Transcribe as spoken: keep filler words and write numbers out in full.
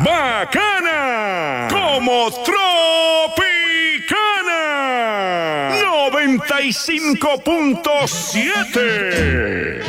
bacana como Tropicana noventa y cinco punto siete.